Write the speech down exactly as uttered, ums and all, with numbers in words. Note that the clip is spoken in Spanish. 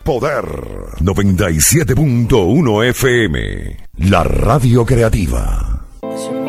Poder noventa y siete punto uno F M, la radio creativa.